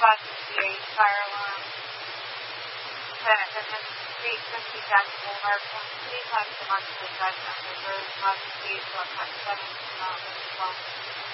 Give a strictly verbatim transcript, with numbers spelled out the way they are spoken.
five fifty-eight fire alarm. Planet Fitness, three fifty Jackson Boulevard, point three times the monthly drive number, five fifty-eight, seven, Mountain, twelve.